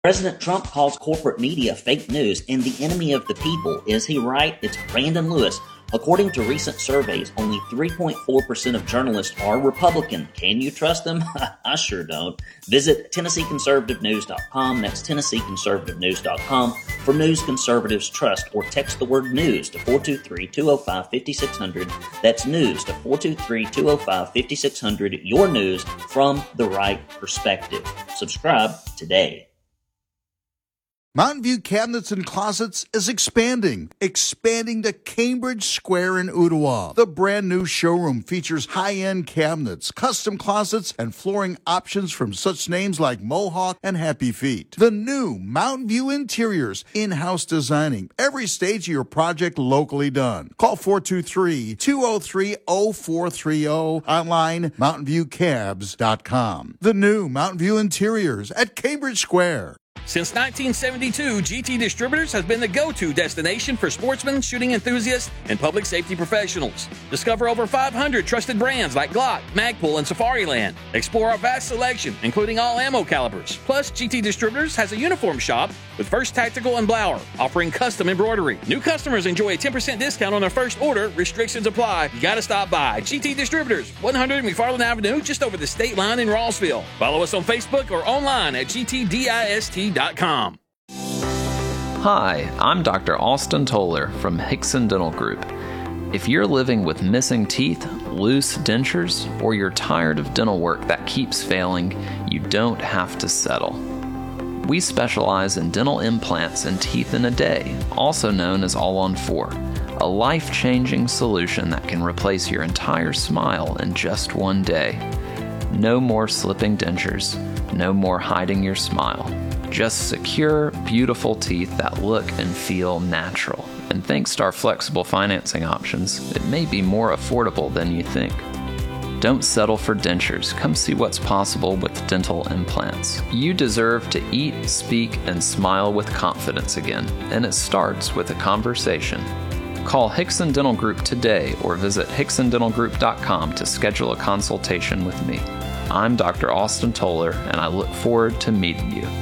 President Trump calls corporate media fake news and the enemy of the people. Is he right? It's Brandon Lewis. According to recent surveys, only 3.4% of journalists are Republican. Can you trust them? I sure don't. Visit TennesseeConservativeNews.com. That's TennesseeConservativeNews.com for news conservatives trust, or text the word news to 423-205-5600. That's news to 423-205-5600. Your news from the right perspective. Subscribe today. Mountain View Cabinets and Closets is expanding to Cambridge Square in Ottawa. The brand new showroom features high-end cabinets, custom closets, and flooring options from such names like Mohawk and Happy Feet. The new Mountain View Interiors, in-house designing, every stage of your project locally done. Call 423-203-0430, online mountainviewcabs.com. The new Mountain View Interiors at Cambridge Square. Since 1972, GT Distributors has been the go-to destination for sportsmen, shooting enthusiasts, and public safety professionals. Discover over 500 trusted brands like Glock, Magpul, and Safariland. Explore our vast selection, including all ammo calibers. Plus, GT Distributors has a uniform shop with First Tactical and Blower, offering custom embroidery. New customers enjoy a 10% discount on their first order. Restrictions apply. You gotta stop by. GT Distributors, 100 McFarland Avenue, just over the state line in Rossville. Follow us on Facebook or online at gtdist.com. Hi, I'm Dr. Austin Toller from Hickson Dental Group. If you're living with missing teeth, loose dentures, or you're tired of dental work that keeps failing, you don't have to settle. We specialize in dental implants and teeth in a day, also known as All-on-4, a life-changing solution that can replace your entire smile in just one day. No more slipping dentures, no more hiding your smile. Just secure, beautiful teeth that look and feel natural. And thanks to our flexible financing options, it may be more affordable than you think. Don't settle for dentures. Come see what's possible with dental implants. You deserve to eat, speak, and smile with confidence again, and it starts with a conversation. Call Hickson Dental Group today or visit hicksondentalgroup.com to schedule a consultation with me. I'm Dr. Austin Toller, and I look forward to meeting you.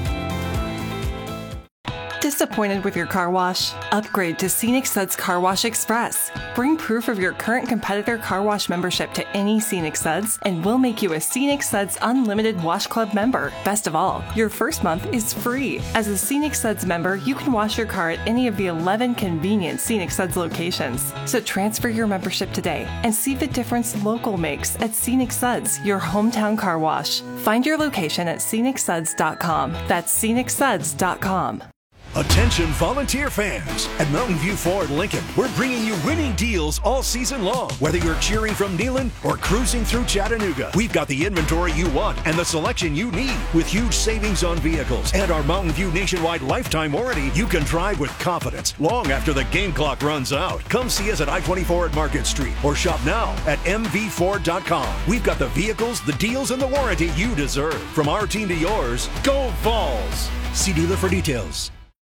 Disappointed with your car wash? Upgrade to Scenic Suds Car Wash Express. Bring proof of your current competitor car wash membership to any Scenic Suds, and we'll make you a Scenic Suds Unlimited Wash Club member. Best of all, your first month is free. As a Scenic Suds member, you can wash your car at any of the 11 convenient Scenic Suds locations. So transfer your membership today and see the difference local makes at Scenic Suds, your hometown car wash. Find your location at scenicsuds.com. That's scenicsuds.com. Attention volunteer fans! At Mountain View Ford Lincoln, we're bringing you winning deals all season long. Whether you're cheering from Neyland or cruising through Chattanooga, we've got the inventory you want and the selection you need. With huge savings on vehicles and our Mountain View nationwide lifetime warranty, you can drive with confidence long after the game clock runs out. Come see us at I-24 at Market Street or shop now at mvford.com. We've got the vehicles, the deals, and the warranty you deserve. From our team to yours, go Vols! See dealer for details.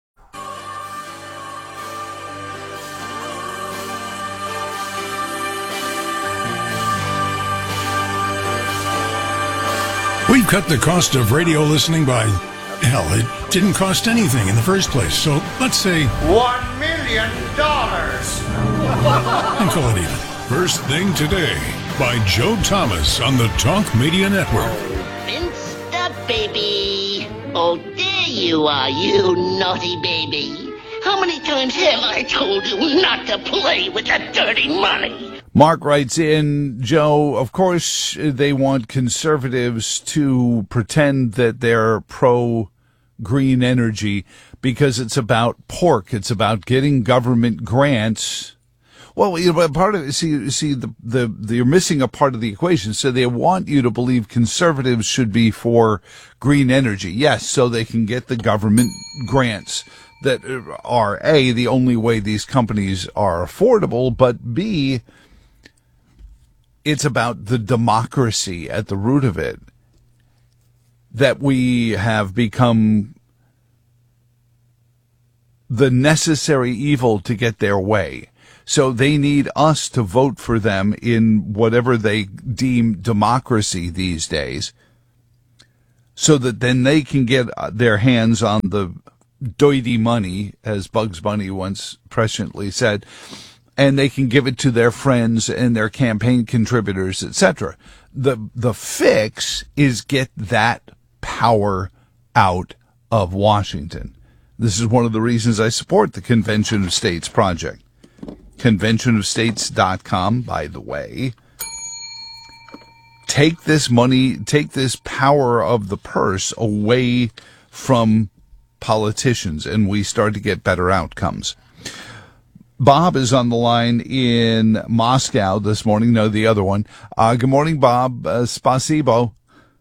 We've cut the cost of radio listening by, hell, it didn't cost anything in the first place. So let's say $1 million. And call it even. First Thing Today by Joe Thomas on the Talk Media Network. Minced up, baby. Oh, there you are, you naughty baby. How many times have I told you not to play with that dirty money? Mark writes in, Joe, of course they want conservatives to pretend that they're pro-green energy because it's about pork. It's about getting government grants. Well, you know, part of it, you're missing a part of the equation. So they want you to believe conservatives should be for green energy. Yes, so they can get the government grants that are, A, the only way these companies are affordable, but B, it's about the democracy at the root of it, that we have become the necessary evil to get their way. So they need us to vote for them in whatever they deem democracy these days. so that then they can get their hands on the doity money, as Bugs Bunny once presciently said, and they can give it to their friends and their campaign contributors, etc. The fix is get that power out of Washington. This is one of the reasons I support the Convention of States project. ConventionofStates.com, by the way. Take this money, take this power of the purse away from politicians, and we start to get better outcomes. Bob is on the line in Moscow this morning. No, the other one. Good morning, Bob. Spasibo.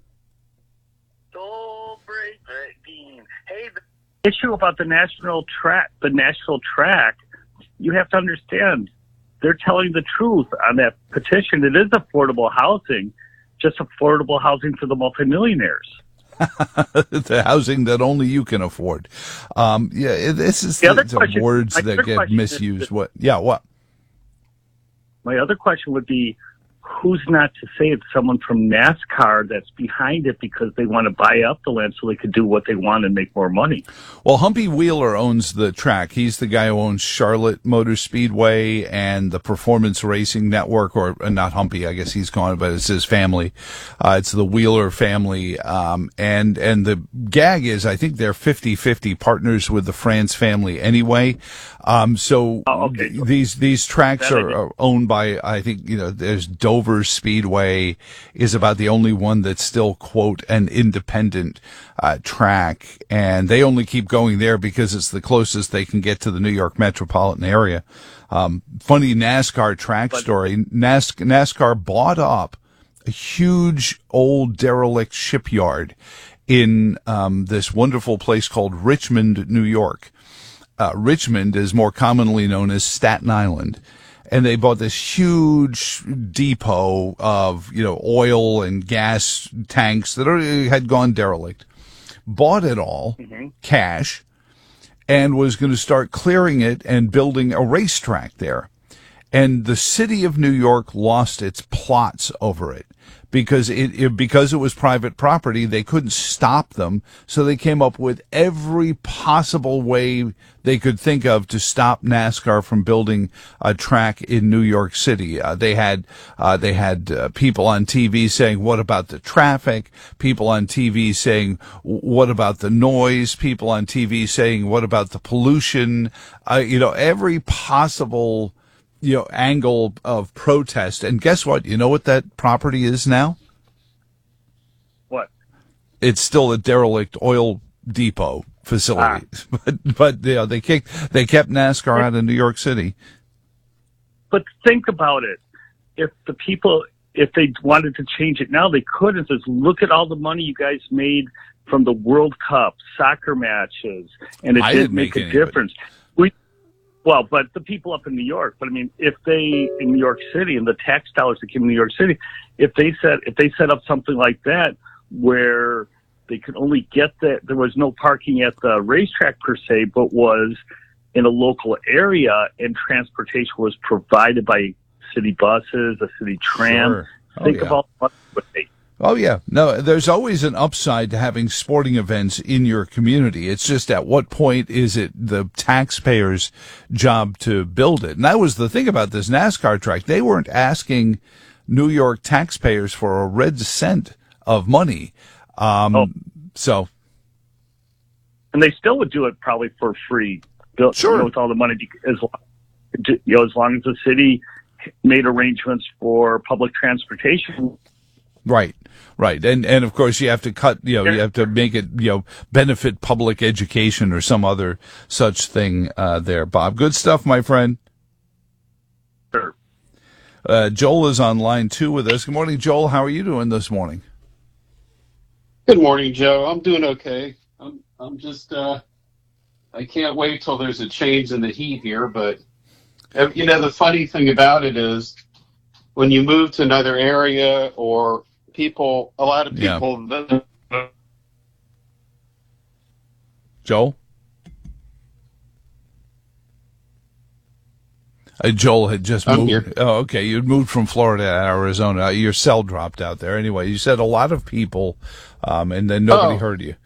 Hey, the issue about the national track, you have to understand, they're telling the truth on that petition. It is affordable housing, just affordable housing for the multimillionaires. The housing that only you can afford. This is the words that get misused. What? My other question would be, who's not to say it's someone from NASCAR that's behind it because they want to buy up the land so they could do what they want and make more money? Well, Humpy Wheeler owns the track. He's the guy who owns Charlotte Motor Speedway and the Performance Racing Network, or not Humpy, I guess he's gone, but it's his family. It's the Wheeler family. And the gag is, I think they're 50-50 partners with the France family anyway. These tracks are owned by, I think, there's Dover Speedway is about the only one that's still, quote, an independent track, and they only keep going there because it's the closest they can get to the New York metropolitan area. Funny NASCAR track story. NASCAR bought up a huge old derelict shipyard in this wonderful place called Richmond, New York. Richmond is more commonly known as Staten Island. And they bought this huge depot of, oil and gas tanks that had gone derelict. Bought it all, cash, and was going to start clearing it and building a racetrack there. And the city of New York lost its plots over it. Because it was private property, they couldn't stop them, so they came up with every possible way they could think of to stop NASCAR from building a track in New York City. They had people on TV saying, "What about the traffic?" People on TV saying, "What about the noise?" People on TV saying, "What about the pollution?" Every possible angle of protest. And guess what? You know what that property is now? What? It's still a derelict oil depot facility. But they kept NASCAR out of New York City. But think about it. If they wanted to change it now, they could. And says, look at all the money you guys made from the World Cup, soccer matches, and it didn't make a difference. Well, but the people up in New York, if they, in New York City, and the tax dollars that came in New York City, if they set up something like that where they could only get there was no parking at the racetrack per se, but was in a local area, and transportation was provided by city buses, a city tram. Sure. Think about what they. Oh, yeah. No, there's always an upside to having sporting events in your community. It's just at what point is it the taxpayers' job to build it? And that was the thing about this NASCAR track. They weren't asking New York taxpayers for a red cent of money. So. And they still would do it probably for free. Sure. With all the money, as long as the city made arrangements for public transportation. Right. And of course you have to cut, you have to make it, benefit public education or some other such thing, there, Bob. Good stuff, my friend. Sure. Joel is on line 2 with us. Good morning, Joel. How are you doing this morning? Good morning, Joe. I'm doing okay. I'm just, I can't wait till there's a change in the heat here, but the funny thing about it is when you move to another area or a lot of people. Yeah. Joel? Joel had just I'm moved. here. Oh, okay. You'd moved from Florida to Arizona. Your cell dropped out there. Anyway, you said a lot of people, and then nobody heard you.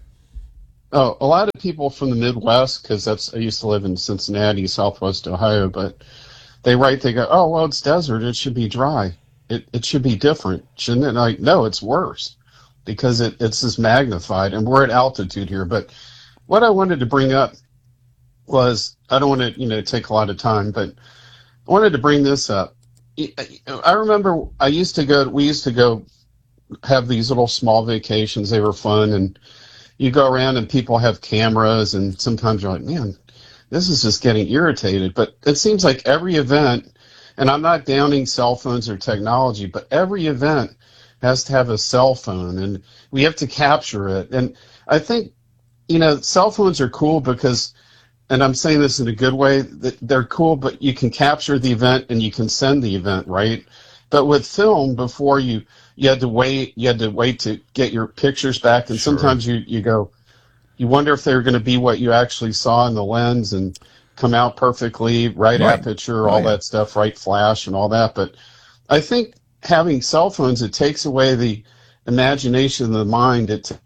Oh, a lot of people from the Midwest, because I used to live in Cincinnati, Southwest Ohio, but they go, oh, well, it's desert. It should be dry. It should be different, shouldn't it? Like, no, it's worse because it's just magnified, and we're at altitude here. But what I wanted to bring up was, I don't want to, take a lot of time, but I wanted to bring this up. I remember we used to go have these little small vacations. They were fun, and you go around and people have cameras, and sometimes you're like, man, this is just getting irritated. But it seems like every event, and I'm not downing cell phones or technology, but every event has to have a cell phone, and we have to capture it. And I think, cell phones are cool because, and I'm saying this in a good way, that they're cool, but you can capture the event and you can send the event, right? But with film, before you had to wait to get your pictures back, and Sure. sometimes you wonder if they're going to be what you actually saw in the lens and come out perfectly, right aperture, all that stuff, right flash and all that. But I think having cell phones, it takes away the imagination of the mind.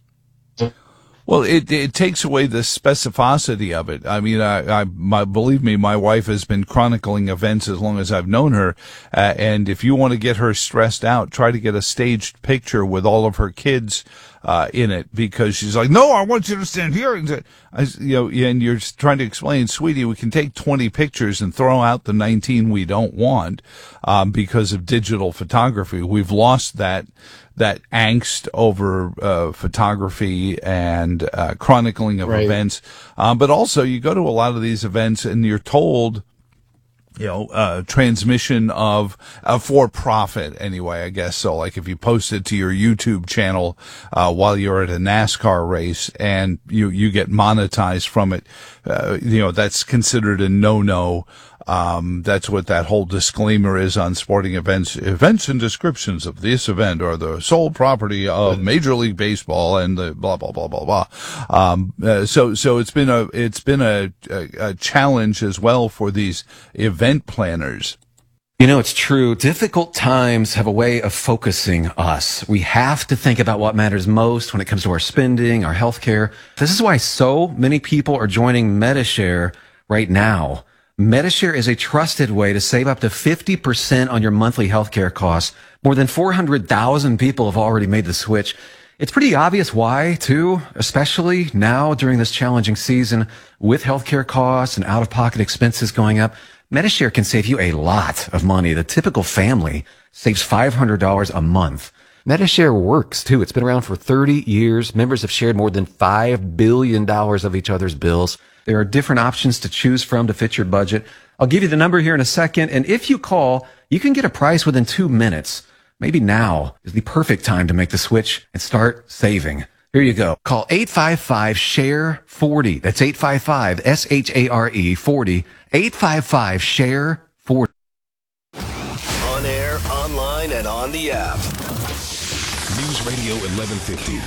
Well, it takes away the specificity of it. I mean, believe me, my wife has been chronicling events as long as I've known her. And if you want to get her stressed out, try to get a staged picture with all of her kids in it, because she's like, no, I want you to stand here. And you're trying to explain, sweetie, we can take 20 pictures and throw out the 19 we don't want, because of digital photography. We've lost that angst over photography and chronicling of events. But also, you go to a lot of these events and you're told, transmission of for profit anyway, I guess. So like if you post it to your YouTube channel while you're at a NASCAR race and you get monetized from it, that's considered a no-no. That's what that whole disclaimer is on sporting events. Events and descriptions of this event are the sole property of Major League Baseball and the blah, blah, blah, blah, blah. So it's been a challenge as well for these event planners. It's true. Difficult times have a way of focusing us. We have to think about what matters most when it comes to our spending, our healthcare. This is why so many people are joining Medi-Share right now. Medi-Share is a trusted way to save up to 50% on your monthly healthcare costs. More than 400,000 people have already made the switch. It's pretty obvious why, too, especially now during this challenging season with healthcare costs and out-of-pocket expenses going up. Medi-Share can save you a lot of money. The typical family saves $500 a month. Medi-Share works, too. It's been around for 30 years. Members have shared more than $5 billion of each other's bills. There are different options to choose from to fit your budget. I'll give you the number here in a second, and if you call, you can get a price within 2 minutes. Maybe now is the perfect time to make the switch and start saving. Here you go. Call 855-SHARE-40. That's 855-SHARE 40. 855-SHARE-40. On air, online, and on the app. News Radio 1150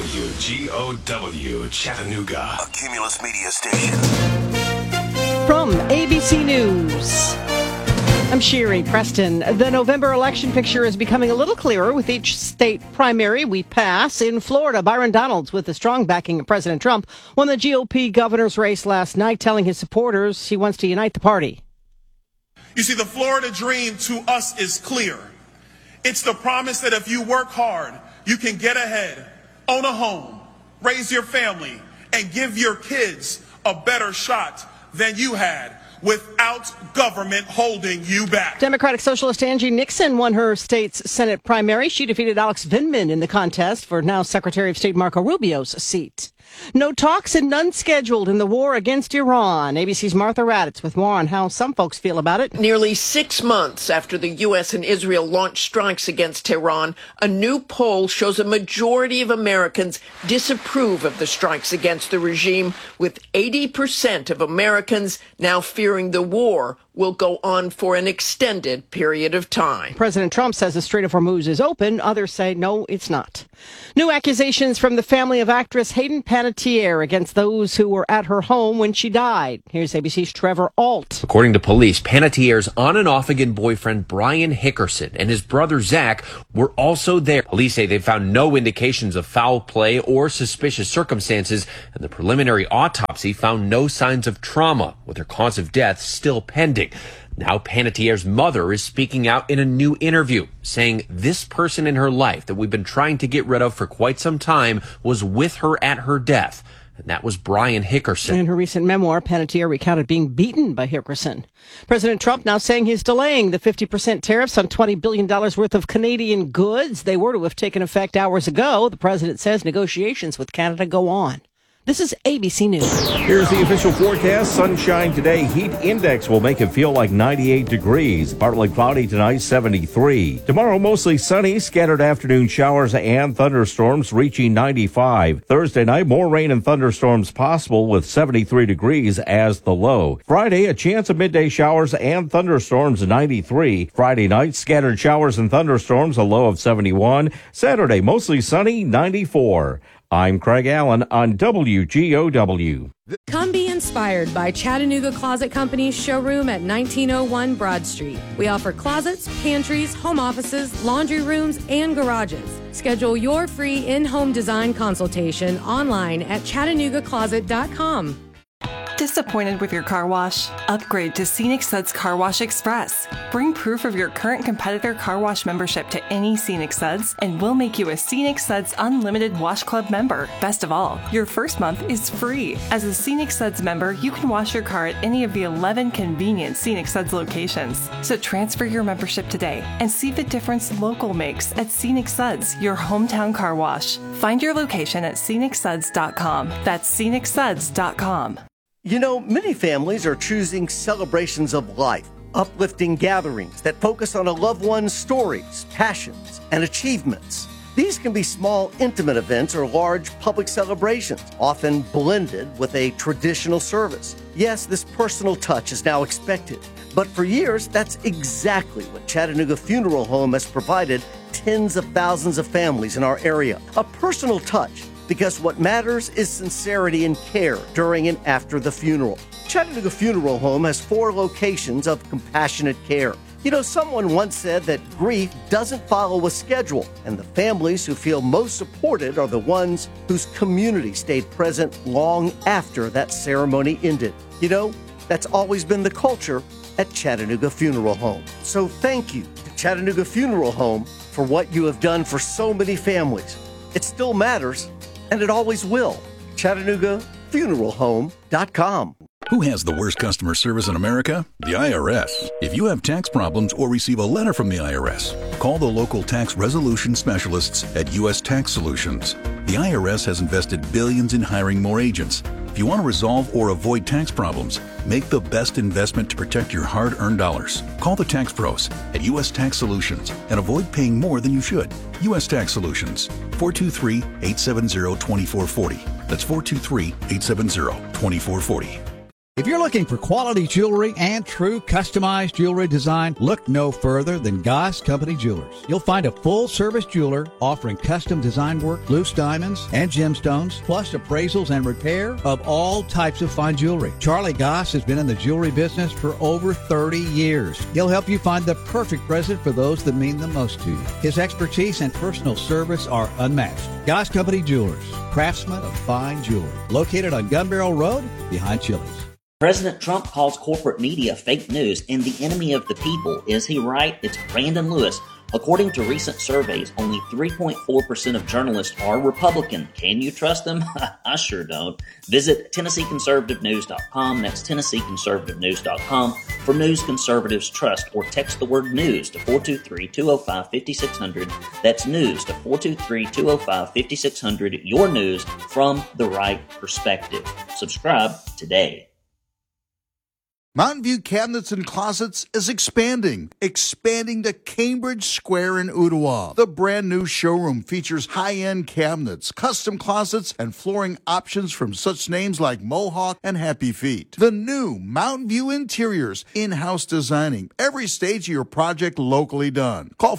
WGOW Chattanooga, a Cumulus Media station. From ABC News, I'm Sherry Preston. The November election picture is becoming a little clearer with each state primary we pass. In Florida, Byron Donalds, with the strong backing of President Trump, won the GOP governor's race last night, telling his supporters he wants to unite the party. You see, the Florida dream to us is clear. It's the promise that if you work hard, you can get ahead, own a home, raise your family, and give your kids a better shot than you had without government holding you back. Democratic Socialist Angie Nixon won her state's Senate primary. She defeated Alex Vindman in the contest for now Secretary of State Marco Rubio's seat. No talks and none scheduled in the war against Iran. ABC's Martha Raddatz with more on how some folks feel about it. Nearly 6 months after the U.S. and Israel launched strikes against Tehran, a new poll shows a majority of Americans disapprove of the strikes against the regime, with 80% of Americans now fearing the war will go on for an extended period of time. President Trump says the Strait of Hormuz is open. Others say, no, it's not. New accusations from the family of actress Hayden Panettiere against those who were at her home when she died. Here's ABC's Trevor Ault. According to police, Panettiere's on and off again boyfriend, Brian Hickerson, and his brother, Zach, were also there. Police say they found no indications of foul play or suspicious circumstances, and the preliminary autopsy found no signs of trauma, with her cause of death still pending. Now Panettiere's mother is speaking out in a new interview, saying this person in her life that we've been trying to get rid of for quite some time was with her at her death. And that was Brian Hickerson. In her recent memoir, Panettiere recounted being beaten by Hickerson. President Trump now saying he's delaying the 50% tariffs on $20 billion worth of Canadian goods. They were to have taken effect hours ago. The president says negotiations with Canada go on. This is ABC News. Here's the official forecast. Sunshine today. Heat index will make it feel like 98 degrees. Partly cloudy tonight, 73. Tomorrow, mostly sunny. Scattered afternoon showers and thunderstorms reaching 95. Thursday night, more rain and thunderstorms possible with 73 degrees as the low. Friday, a chance of midday showers and thunderstorms, 93. Friday night, scattered showers and thunderstorms, a low of 71. Saturday, mostly sunny, 94. I'm Craig Allen on WGOW. Come be inspired by Chattanooga Closet Company's showroom at 1901 Broad Street. We offer closets, pantries, home offices, laundry rooms, and garages. Schedule your free in-home design consultation online at ChattanoogaCloset.com. Disappointed with your car wash? Upgrade to Scenic Suds Car Wash Express. Bring proof of your current competitor car wash membership to any Scenic Suds, and we'll make you a Scenic Suds Unlimited Wash Club member. Best of all, your first month is free. As a Scenic Suds member, you can wash your car at any of the 11 convenient Scenic Suds locations. So transfer your membership today and see the difference local makes at Scenic Suds, your hometown car wash. Find your location at scenicsuds.com. That's scenicsuds.com. You know, many families are choosing celebrations of life, uplifting gatherings that focus on a loved one's stories, passions, and achievements. These can be small, intimate events or large public celebrations, often blended with a traditional service. Yes, this personal touch is now expected, but for years, that's exactly what Chattanooga Funeral Home has provided tens of thousands of families in our area. A personal touch. Because what matters is sincerity and care during and after the funeral. Chattanooga Funeral Home has 4 locations of compassionate care. You know, someone once said that grief doesn't follow a schedule, and the families who feel most supported are the ones whose community stayed present long after that ceremony ended. You know, that's always been the culture at Chattanooga Funeral Home. So thank you to Chattanooga Funeral Home for what you have done for so many families. It still matters. And it always will. ChattanoogaFuneralHome.com. Who has the worst customer service in America? The IRS. If you have tax problems or receive a letter from the IRS, call the local tax resolution specialists at U.S. Tax Solutions. The IRS has invested billions in hiring more agents. If you want to resolve or avoid tax problems, make the best investment to protect your hard-earned dollars. Call the tax pros at U.S. Tax Solutions and avoid paying more than you should. U.S. Tax Solutions, 423-870-2440. That's 423-870-2440. If you're looking for quality jewelry and true customized jewelry design, look no further than Goss Company Jewelers. You'll find a full-service jeweler offering custom design work, loose diamonds, and gemstones, plus appraisals and repair of all types of fine jewelry. Charlie Goss has been in the jewelry business for over 30 years. He'll help you find the perfect present for those that mean the most to you. His expertise and personal service are unmatched. Goss Company Jewelers, craftsmen of fine jewelry. Located on Gun Barrel Road, behind Chili's. President Trump calls corporate media fake news and the enemy of the people. Is he right? It's Brandon Lewis. According to recent surveys, only 3.4% of journalists are Republican. Can you trust them? I sure don't. Visit TennesseeConservativeNews.com. That's TennesseeConservativeNews.com for news conservatives trust, or text the word news to 423-205-5600. That's news to 423-205-5600. Your news from the right perspective. Subscribe today. Mountain View Cabinets and Closets is expanding to Cambridge Square in Ottawa. The brand new showroom features high-end cabinets, custom closets, and flooring options from such names like Mohawk and Happy Feet. The new Mountain View Interiors, in-house designing every stage of your project locally done. Call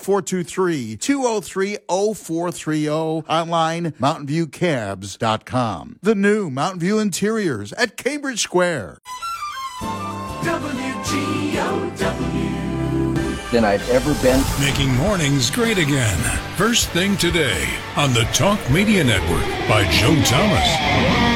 423-203-0430. Online, mountainviewcabs.com. The new Mountain View Interiors at Cambridge Square. WGOW than I've ever been. Making mornings great again. First thing today on the Talk Media Network by Joe Thomas.